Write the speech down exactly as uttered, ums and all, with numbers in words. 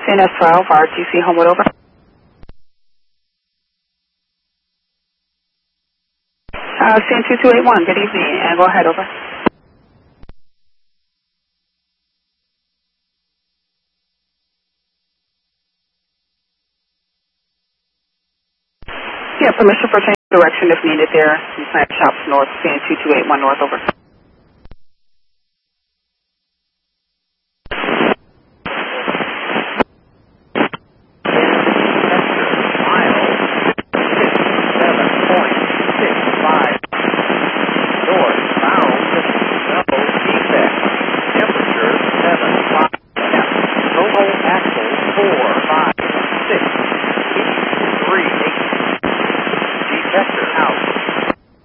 C N S twelve, R T C Homewood, over. Uh, C N two two eight one, good evening, and go ahead, over. Yeah, permission for change of direction if needed there. Plant shops north, C N two two eight one north, over.